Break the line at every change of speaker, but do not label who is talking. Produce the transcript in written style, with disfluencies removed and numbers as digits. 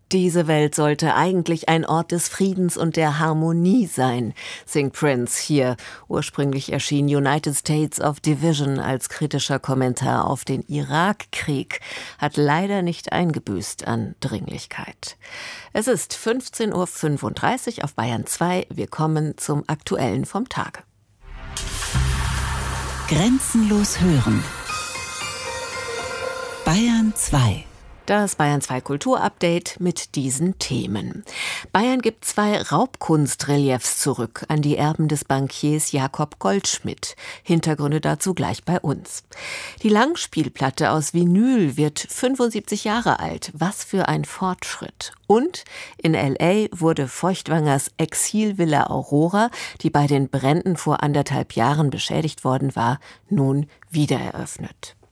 Diese Welt sollte eigentlich ein Ort des Friedens und der Harmonie sein, singt Prince hier. Ursprünglich erschien United States of Division als kritischer Kommentar auf den Irakkrieg, hat leider nicht eingebüßt an Dringlichkeit. Es ist 15:35 Uhr auf Bayern 2. Wir kommen zum Aktuellen vom Tage.
Grenzenlos hören. Bayern 2.
Das Bayern 2 Kulturupdate mit diesen Themen. Bayern gibt 2 Raubkunstreliefs zurück an die Erben des Bankiers Jakob Goldschmidt. Hintergründe dazu gleich bei uns. Die Langspielplatte aus Vinyl wird 75 Jahre alt. Was für ein Fortschritt. Und in L.A. wurde Feuchtwangers Exilvilla Aurora, die bei den Bränden vor 1,5 Jahren beschädigt worden war, nun wiedereröffnet.